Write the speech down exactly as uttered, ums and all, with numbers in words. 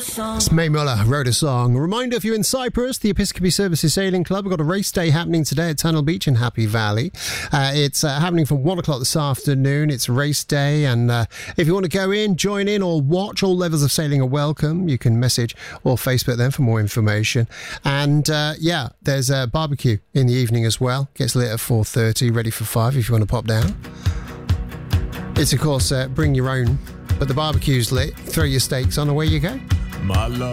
It's May Muller wrote a song. A reminder, if you're in Cyprus, the Episcopi Services Sailing Club have got a race day happening today at Tunnel Beach in Happy Valley. Uh, it's uh, happening from one o'clock this afternoon. It's race day, and uh, if you want to go in, join in, or watch, all levels of sailing are welcome. You can message or Facebook them for more information. And uh, yeah, there's a barbecue in the evening as well. Gets lit at four thirty, ready for five if you want to pop down. It's, of course, uh, bring your own, but the barbecue's lit. Throw your steaks on, away you go. My love.